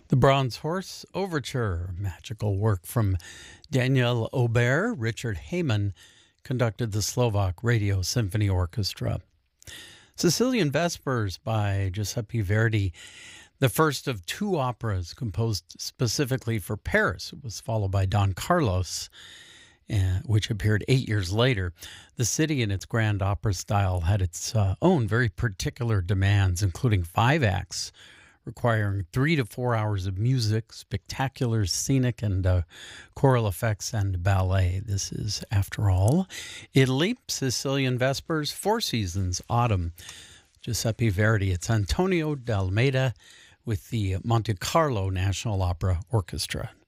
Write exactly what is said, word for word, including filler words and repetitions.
The Bronze Horse Overture, magical work from Daniel Aubert. Richard Hayman conducted the Slovak Radio Symphony Orchestra. Sicilian Vespers by Giuseppe Verdi, the first of two operas composed specifically for Paris. It was followed by Don Carlos, uh, which appeared eight years later. The city in its grand opera style had its uh, own very particular demands, including five acts, requiring three to four hours of music, spectacular scenic and uh, choral effects, and ballet. This is, after all, Italy. Sicilian Vespers, Four Seasons, Autumn, Giuseppe Verdi. It's Antonio D'Almeida with the Monte Carlo National Opera Orchestra.